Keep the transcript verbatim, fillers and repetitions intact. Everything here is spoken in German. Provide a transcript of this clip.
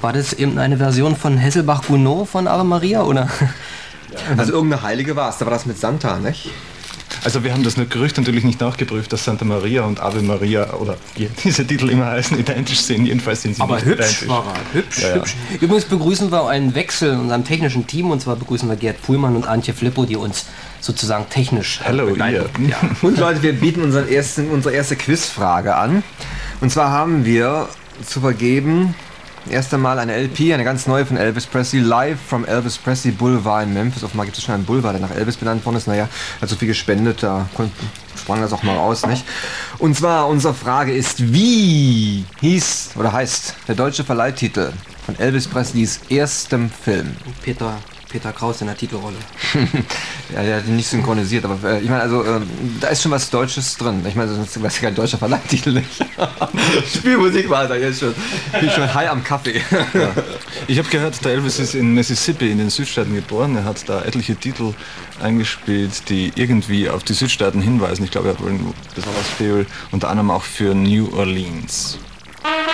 War das eben eine Version von Hesselbach-Gounod von Ave Maria, oder? Also irgendeine Heilige war es, da war das mit Santa, nicht? Also wir haben das Gerücht natürlich nicht nachgeprüft, dass Santa Maria und Ave Maria oder wie diese Titel immer heißen, identisch sind. Jedenfalls sind sie Aber nicht hübsch identisch. war er, hübsch, Ja, ja. hübsch. Übrigens begrüßen wir einen Wechsel in unserem technischen Team, und zwar begrüßen wir Gerd Puhlmann und Antje Flippo, die uns sozusagen technisch äh, Hello, begleiten. ihr. Ja. Und Leute, wir bieten unseren ersten, unsere erste Quizfrage an. Und zwar haben wir zu vergeben erst einmal eine L P, eine ganz neue von Elvis Presley, live from Elvis Presley Boulevard in Memphis. Offenbar gibt es schon einen Boulevard, der nach Elvis benannt worden ist. Naja, hat so viel gespendet, da konnten, sprang das auch mal raus, nicht? Und zwar, unsere Frage ist, wie hieß oder heißt der deutsche Verleihtitel von Elvis Presleys erstem Film? Peter, Peter Kraus in der Titelrolle. Ja, der hat ihn nicht synchronisiert, aber äh, ich meine, also ähm, da ist schon was Deutsches drin. Ich meine, sonst weiß ich kein deutscher Verleihtitel nicht. Spielmusik weiter, jetzt schon. Ich bin schon high am Kaffee. Ja. Ich habe gehört, der Elvis ist in Mississippi in den Südstaaten geboren. Er hat da etliche Titel eingespielt, die irgendwie auf die Südstaaten hinweisen. Ich glaube, er hat wohl besonders viel, unter anderem auch für New Orleans.